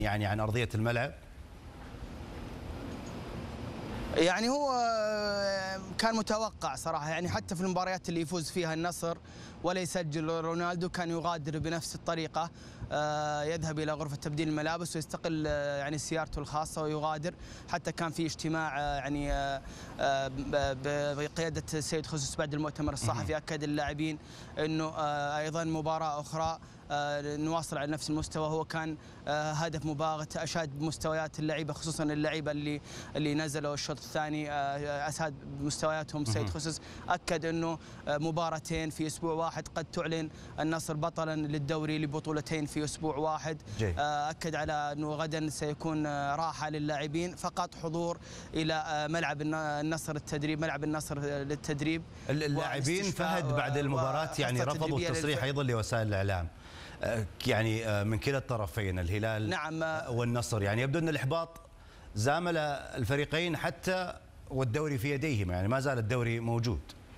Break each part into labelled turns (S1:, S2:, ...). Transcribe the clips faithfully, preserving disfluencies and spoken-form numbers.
S1: يعني عن أرضية الملعب؟
S2: يعني هو كان متوقع صراحة، يعني حتى في المباريات اللي يفوز فيها النصر ولا يسجل رونالدو كان يغادر بنفس الطريقة، يذهب إلى غرفة تبديل الملابس ويستقل يعني سيارته الخاصة ويغادر. حتى كان في اجتماع يعني بقيادة السيد خصوص بعد المؤتمر الصحفي أكد اللاعبين أنه أيضا مباراة أخرى نواصل على نفس المستوى. هو كان هدف مباغت، أشاد بمستويات اللعيبة خصوصا اللعيبة اللي اللي نزلوا الشوط الثاني، أساد بمستوياتهم السيد خصوص. أكد أنه مباراتين في أسبوع واحد قد تعلن النصر بطلا للدوري لبطولتين في أسبوع واحد.
S1: جي.
S2: أكد على أنه غدا سيكون راحة للاعبين، فقط حضور إلى ملعب النصر التدريب ملعب النصر للتدريب.
S1: اللاعبين فهد بعد المباراة يعني رفضوا التصريح أيضا لوسائل الإعلام يعني من كلا الطرفين الهلال
S2: نعم
S1: والنصر، يعني يبدو أن الإحباط زامل الفريقين حتى والدوري في يديهما، يعني ما زال الدوري موجود.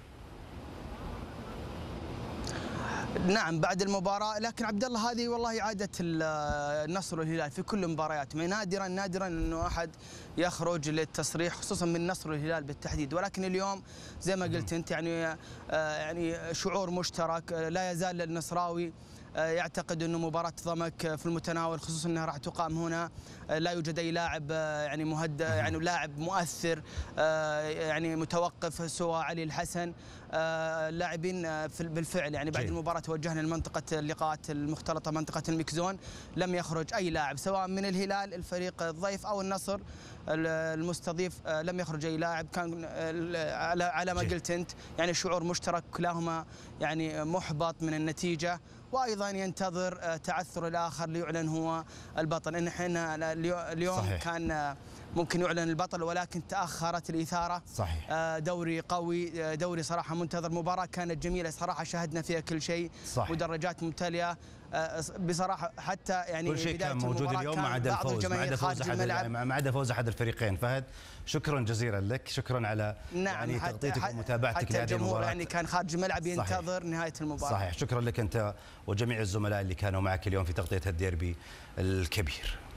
S2: نعم بعد المباراة، لكن عبد الله هذه والله عادة النصر والهلال في كل مباريات، نادرا نادرا انه احد يخرج للتصريح خصوصا من النصر والهلال بالتحديد. ولكن اليوم زي ما قلت انت يعني يعني شعور مشترك. لا يزال النصراوي يعتقد انه مباراة ضمك في المتناول، خصوصا انها راح تقام هنا. لا يوجد اي لاعب يعني مهدد، يعني لاعب مؤثر يعني متوقف سوى علي الحسن. اللاعبين بالفعل يعني بعد المباراة توجهنا لمنطقة اللقاءات المختلطة منطقة الميكزون، لم يخرج اي لاعب سواء من الهلال الفريق الضيف او النصر المستضيف، لم يخرج اي لاعب. كان على ما قلت انت يعني شعور مشترك، كلاهما يعني محبط من النتيجة وايضا ينتظر تعثر الاخر ليعلن هو البطل. ان احنا اليوم صحيح. كان ممكن يعلن البطل ولكن تاخرت الاثاره.
S1: صحيح.
S2: دوري قوي، دوري صراحه منتظر، مباراه كانت جميله صراحه، شاهدنا فيها كل شيء. صحيح. مدرجات ممتلئه بصراحه، حتى يعني
S1: كل شيء كان موجود اليوم ما عدا الفوز ما عدا فوز احد ما عدا فوز احد الفريقين. فهد شكرا جزيلا لك، شكرا على
S2: نعم
S1: يعني تغطيتك ومتابعتك
S2: لهذه المباراه. يعني كان خارج الملعب ينتظر صحيح. نهايه المباراه.
S1: صحيح. شكرا لك انت وجميع الزملاء اللي كانوا معك اليوم في تغطيه الديربي الكبير.